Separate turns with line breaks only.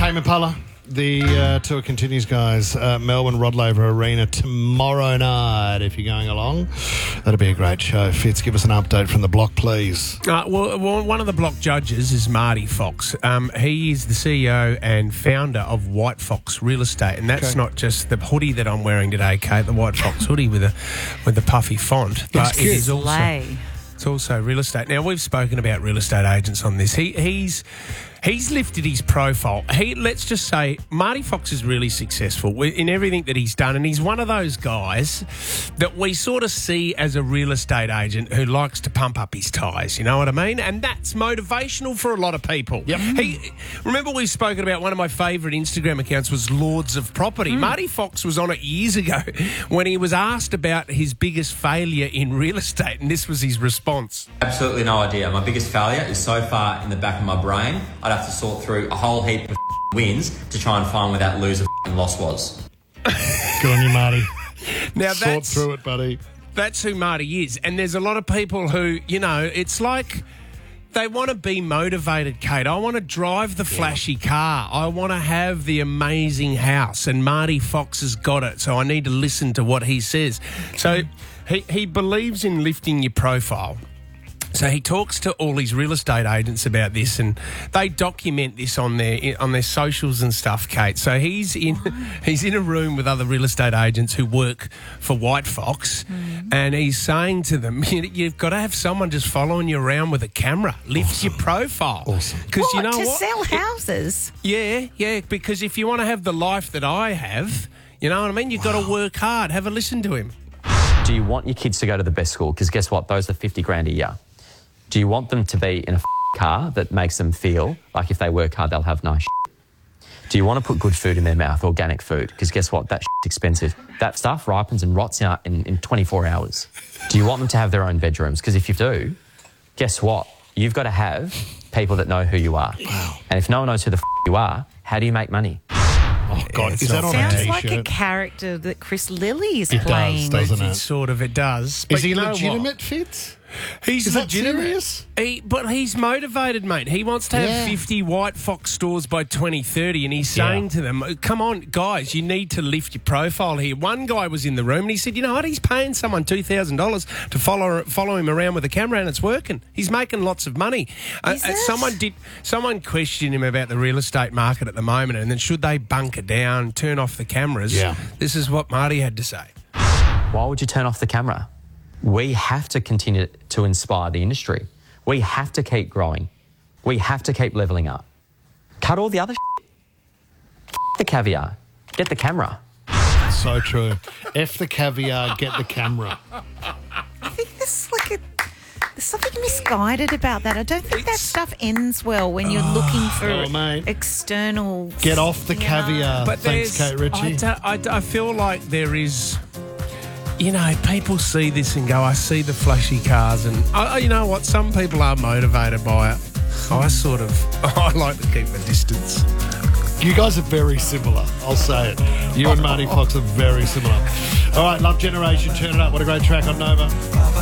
Tame Impala. The tour continues, guys. Melbourne Rod Laver Arena tomorrow night. If you're going along, that'll be a great show. Fitz, give us an update from the block, please.
Well, one of the block judges is Marty Fox. He is the CEO and founder of White Fox Real Estate, and that's not just the hoodie that I'm wearing today, Kate. The White Fox hoodie with the puffy font, but it is also. It's also real estate. Now, we've spoken about real estate agents on this. He's lifted his profile. Let's just say Marty Fox is really successful in everything that he's done, and he's one of those guys that we sort of see as a real estate agent who likes to pump up his tyres, you know what I mean? And that's motivational for a lot of people.
Yep.
Remember we've spoken about one of my favourite Instagram accounts was Lords of Property. Marty Fox was on it years ago when he was asked about his biggest failure in real estate, and this was his response.
Absolutely no idea. My biggest failure is so far in the back of my brain, I'd have to sort through a whole heap of wins to try and find where that loser loss was.
Good on you, Marty.
Now
Sort through it, buddy.
That's who Marty is. And there's a lot of people who, you know, it's like they want to be motivated, Kate. I want to drive the flashy car. I want to have the amazing house. And Marty Fox has got it, so I need to listen to what he says. So he believes in lifting your profile. So he talks to all his real estate agents about this, and they document this on their socials and stuff, Kate. So he's in a room with other real estate agents who work for White Fox, and he's saying to them, "You've got to have someone just following you around with a camera, lift your profile,
awesome."
Because you know
to
what?
sell houses?
Yeah. Because if you want to have the life that I have, you know what I mean. You've got to work hard. Have a listen to him.
Do you want your kids to go to the best school? Because guess what? Those are $50,000 a year. Do you want them to be in a car that makes them feel like if they work hard, they'll have nice Do you want to put good food in their mouth, organic food? Because guess what? That expensive. That stuff ripens and rots out in 24 hours. Do you want them to have their own bedrooms? Because if you do, guess what? You've got to have people that know who you are.
Wow.
And if no one knows who the you are, how do you make money?
Oh, God. Is that on a
Sounds
T-shirt?
like a character that Chris Lilly is
It
playing.
does, doesn't it?
Sort of, it does.
Is he
you know
legitimate,
what?
Fitz?
He's
Is that
legitimate.
serious?
But he's motivated, mate. He wants to have 50 White Fox stores by 2030, and he's saying to them, come on, guys, you need to lift your profile here. One guy was in the room, and he said, you know what, he's paying someone $2,000 to follow him around with a camera, and it's working. He's making lots of money. Someone questioned him about the real estate market at the moment, and then should they bunker down, turn off the cameras?
Yeah.
This is what Marty had to say.
Why would you turn off the camera? We have to continue to inspire the industry. We have to keep growing. We have to keep levelling up. Cut all the other the caviar. Get the camera.
So true. F the caviar, get the camera.
I think there's something misguided about that. I don't think that stuff ends well when you're looking for external...
Get off the caviar.
But
thanks, Kate Ritchie.
I feel like there is... You know, people see this and go, I see the flashy cars, and you know what? Some people are motivated by it. I like to keep the distance.
You guys are very similar, I'll say it. You and Marty Fox are very similar. All right, Love Generation, turn it up. What a great track on Nova.